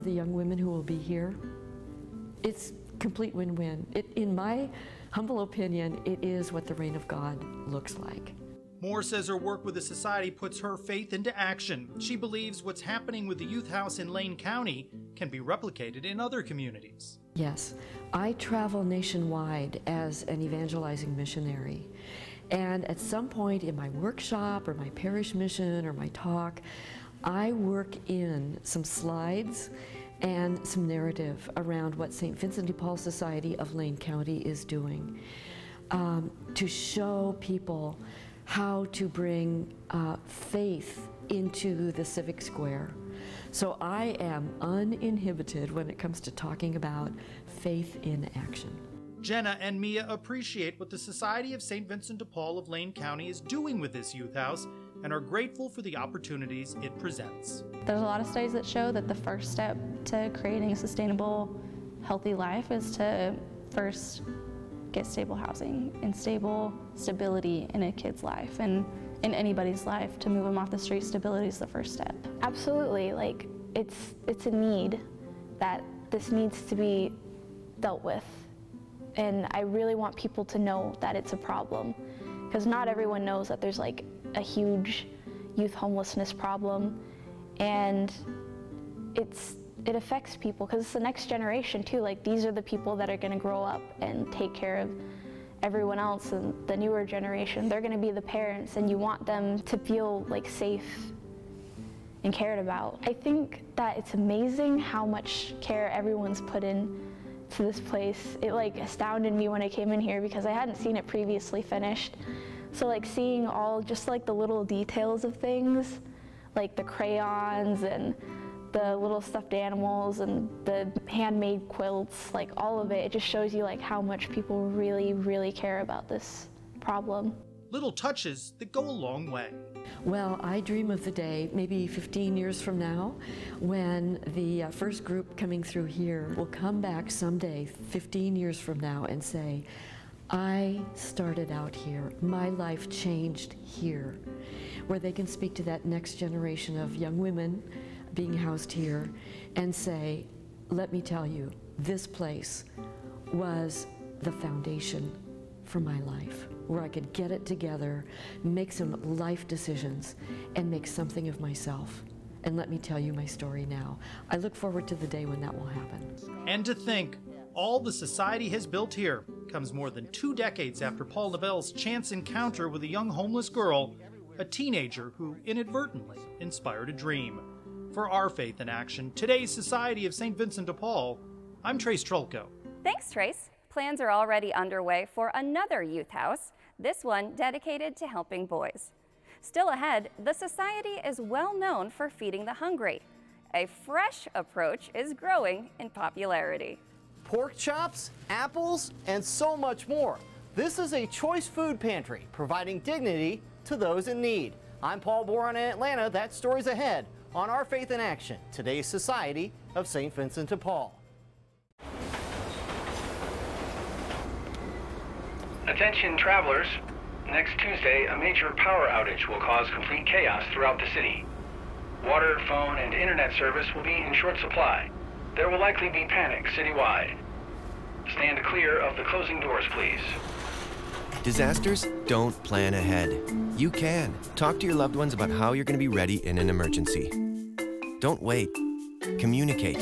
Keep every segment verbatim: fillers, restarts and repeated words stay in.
The young women who will be here, it's complete win-win. It, in my humble opinion, it is what the reign of God looks like. Moore says her work with the Society puts her faith into action. She believes what's happening with the Youth House in Lane County can be replicated in other communities. Yes, I travel nationwide as an evangelizing missionary. And at some point in my workshop or my parish mission or my talk, I work in some slides and some narrative around what Saint Vincent de Paul Society of Lane County is doing um, to show people how to bring uh, faith into the civic square. So I am uninhibited when it comes to talking about faith in action. Jenna and Mia appreciate what the Society of Saint Vincent de Paul of Lane County is doing with this youth house and are grateful for the opportunities it presents. There's a lot of studies that show that the first step to creating a sustainable, healthy life is to first get stable housing and stable stability in a kid's life and in anybody's life. To move them off the street, stability is the first step. Absolutely, like it's, it's a need that this needs to be dealt with. And I really want people to know that it's a problem, because not everyone knows that there's like a huge youth homelessness problem, and it's it affects people because it's the next generation too. Like these are the people that are going to grow up and take care of everyone else, and the newer generation, they're going to be the parents, and you want them to feel like safe and cared about. I think that it's amazing how much care everyone's put in to this place. It like astounded me when I came in here because I hadn't seen it previously finished. So like seeing all just like the little details of things, like the crayons and the little stuffed animals and the handmade quilts, like all of it, it just shows you like how much people really, really care about this problem. Little touches that go a long way. Well, I dream of the day, maybe fifteen years from now, when the uh, first group coming through here will come back someday, fifteen years from now, and say, I started out here, my life changed here, where they can speak to that next generation of young women being housed here and say, let me tell you, this place was the foundation for my life, where I could get it together, make some life decisions, and make something of myself. And let me tell you my story now. I look forward to the day when that will happen. And to think, all the Society has built here comes more than two decades after Paul Novell's chance encounter with a young homeless girl, a teenager who inadvertently inspired a dream. For Our Faith in Action, today's Society of Saint Vincent de Paul, I'm Trace Trolko. Thanks, Trace. Plans are already underway for another youth house, this one dedicated to helping boys. Still ahead, the Society is well known for feeding the hungry. A fresh approach is growing in popularity. Pork chops, apples, and so much more. This is a choice food pantry, providing dignity to those in need. I'm Paul Boron in Atlanta. That story's ahead on Our Faith in Action, today's Society of Saint Vincent de Paul. Attention travelers, next Tuesday a major power outage will cause complete chaos throughout the city. Water, phone, and internet service will be in short supply. There will likely be panic citywide. Stand clear of the closing doors, please. Disasters don't plan ahead. You can. Talk to your loved ones about how you're going to be ready in an emergency. Don't wait. Communicate.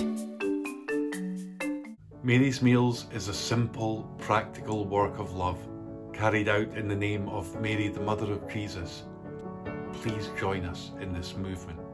Mary's Meals is a simple, practical work of love, carried out in the name of Mary, the Mother of Jesus. Please join us in this movement.